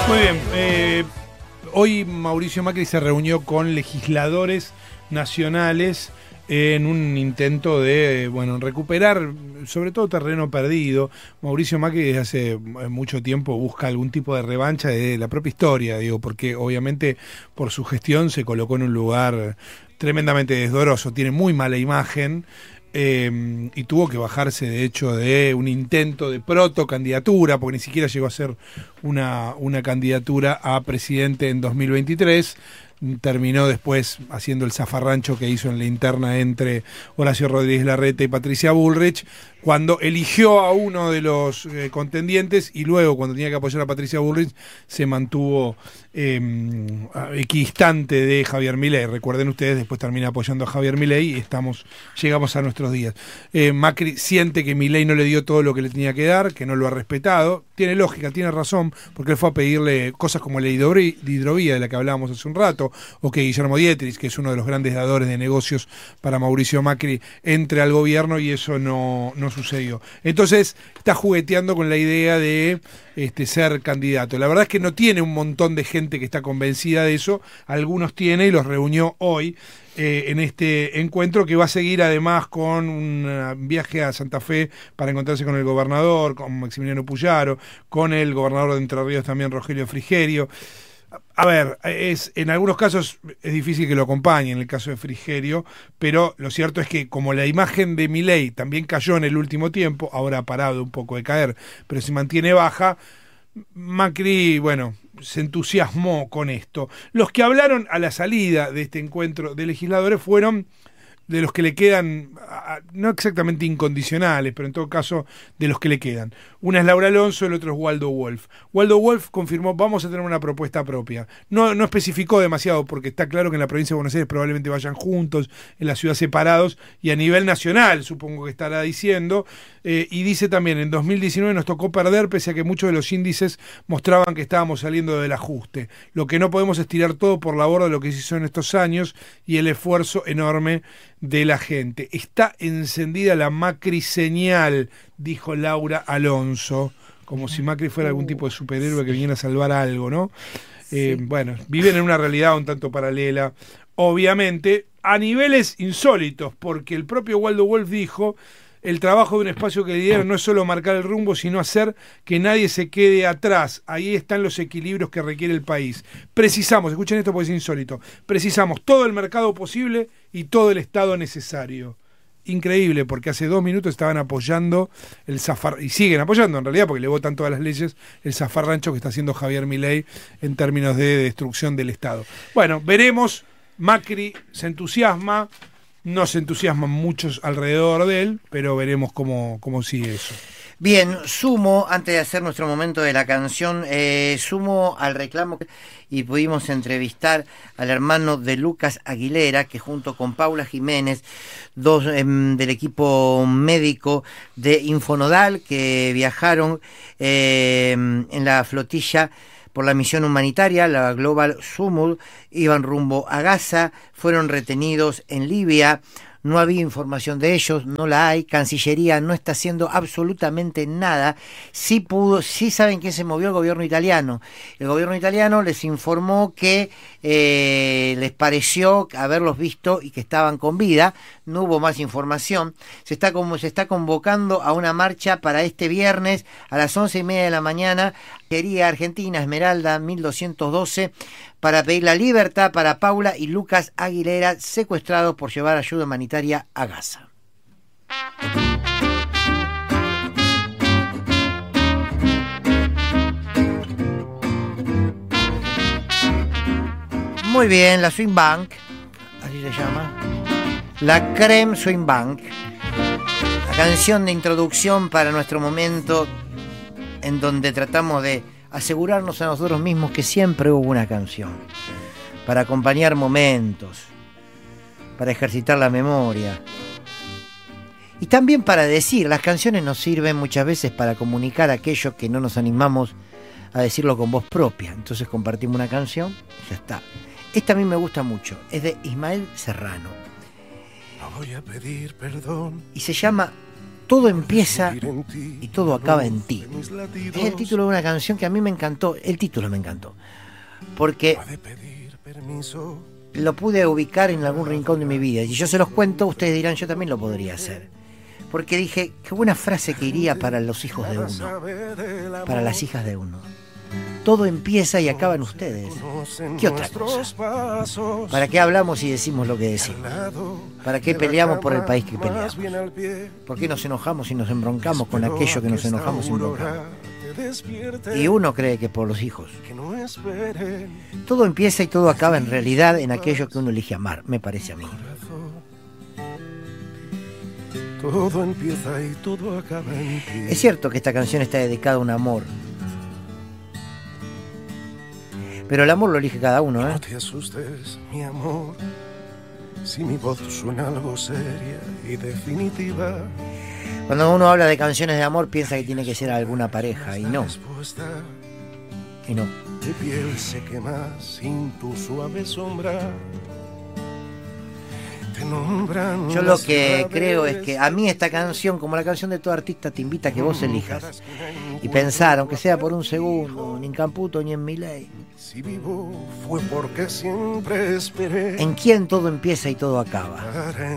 Muy bien. Hoy Mauricio Macri se reunió con legisladores nacionales en un intento de, recuperar sobre todo terreno perdido. Mauricio Macri desde hace mucho tiempo busca algún tipo de revancha de la propia historia, porque obviamente por su gestión se colocó en un lugar tremendamente desdoroso, tiene muy mala imagen. Y tuvo que bajarse de hecho de un intento de protocandidatura, porque ni siquiera llegó a ser una candidatura a presidente en 2023. Terminó después haciendo el zafarrancho que hizo en la interna entre Horacio Rodríguez Larreta y Patricia Bullrich, cuando eligió a uno de los contendientes y luego cuando tenía que apoyar a Patricia Bullrich se mantuvo equidistante de Javier Milei. Recuerden ustedes, después termina apoyando a Javier Milei y llegamos a nuestros días. Macri siente que Milei no le dio todo lo que le tenía que dar, que no lo ha respetado. Tiene lógica, tiene razón, porque él fue a pedirle cosas como la hidrovía de la que hablábamos hace un rato, o que Guillermo Dietrich, que es uno de los grandes dadores de negocios para Mauricio Macri, entre al gobierno, y eso no sucedió. Entonces está jugueteando con la idea de ser candidato. La verdad es que no tiene un montón de gente que está convencida de eso, algunos tiene y los reunió hoy en este encuentro, que va a seguir además con un viaje a Santa Fe para encontrarse con el gobernador, con Maximiliano Puyaro, con el gobernador de Entre Ríos también, Rogelio Frigerio. A ver, en algunos casos es difícil que lo acompañe, en el caso de Frigerio, pero lo cierto es que como la imagen de Milei también cayó en el último tiempo, ahora ha parado un poco de caer, pero se mantiene baja, Macri, se entusiasmó con esto. Los que hablaron a la salida de este encuentro de legisladores fueron de los que le quedan, no exactamente incondicionales, pero en todo caso de los que le quedan. Una es Laura Alonso, el otro es Waldo Wolf. Waldo Wolf confirmó: vamos a tener una propuesta propia. No especificó demasiado, porque está claro que en la provincia de Buenos Aires probablemente vayan juntos, en la ciudad separados, y a nivel nacional supongo que estará diciendo. Y dice también: en 2019 nos tocó perder, pese a que muchos de los índices mostraban que estábamos saliendo del ajuste. Lo que no podemos es tirar todo por la borda de lo que se hizo en estos años y el esfuerzo enorme de la gente. Está encendida la Macri señal, dijo Laura Alonso, como si Macri fuera algún tipo de superhéroe que viniera a salvar algo, ¿no? Sí. Viven en una realidad un tanto paralela, obviamente, a niveles insólitos, porque el propio Waldo Wolf dijo: el trabajo de un espacio que lidera no es solo marcar el rumbo, sino hacer que nadie se quede atrás. Ahí están los equilibrios que requiere el país. Precisamos, escuchen esto porque es insólito, precisamos todo el mercado posible y todo el Estado necesario. Increíble, porque hace 2 minutos estaban apoyando y siguen apoyando en realidad, porque le votan todas las leyes, el zafarrancho que está haciendo Javier Milei en términos de destrucción del Estado. Veremos. Macri se entusiasma. No se entusiasman muchos alrededor de él, pero veremos cómo sigue eso. Bien, sumo, antes de hacer nuestro momento de la canción, sumo al reclamo y pudimos entrevistar al hermano de Lucas Aguilera, que junto con Paula Jiménez, dos del equipo médico de Infonodal, que viajaron en la flotilla por la misión humanitaria, la Global Sumud, iban rumbo a Gaza, fueron retenidos en Libia. No había información de ellos, no la hay. Cancillería no está haciendo absolutamente nada. Sí saben que se movió el gobierno italiano. El gobierno italiano les informó que les pareció haberlos visto y que estaban con vida. No hubo más información. Se está convocando a una marcha para este viernes a las 11:30 de la mañana. Quería Argentina, Esmeralda 1212, para pedir la libertad para Paula y Lucas Aguilera, secuestrados por llevar ayuda humanitaria a Gaza. Muy bien, la Swing Bank, así se llama, la Creme Swing Bank, la canción de introducción para nuestro momento en donde tratamos de asegurarnos a nosotros mismos que siempre hubo una canción para acompañar momentos, para ejercitar la memoria y también para decir. Las canciones nos sirven muchas veces para comunicar aquello que no nos animamos a decirlo con voz propia. Entonces compartimos una canción y ya está. Esta a mí me gusta mucho, es de Ismael Serrano. No voy a pedir perdón. Y se llama Todo empieza y todo acaba en ti. Es el título de una canción que a mí me encantó. El título me encantó. Porque lo pude ubicar en algún rincón de mi vida. Y yo se los cuento, ustedes dirán, yo también lo podría hacer. Porque dije, qué buena frase que iría para los hijos de uno, para las hijas de uno. Todo empieza y acaba en ustedes. ¿Qué otra cosa? ¿Para qué hablamos y decimos lo que decimos? ¿Para qué peleamos por el país que peleamos? ¿Por qué nos enojamos y nos embroncamos con aquello que nos enojamos y embroncamos? Y uno cree que por los hijos. Todo empieza y todo acaba en realidad en aquello que uno elige amar, me parece a mí. Todo empieza y todo acaba en ti. Es cierto que esta canción está dedicada a un amor. Pero el amor lo elige cada uno, ¿eh? No te asustes, mi amor, si mi voz suena algo seria y definitiva. Cuando uno habla de canciones de amor piensa que tiene que ser alguna pareja, y no. Y no. Mi piel se quema sin tu suave sombra. Te nombran. Yo lo que creo es que a mí esta canción, como la canción de todo artista, te invita a que vos elijas y pensar, aunque sea por un segundo, ni en Camputo ni en Milei. Si vivo fue porque siempre esperé. ¿En quién todo empieza y todo acaba?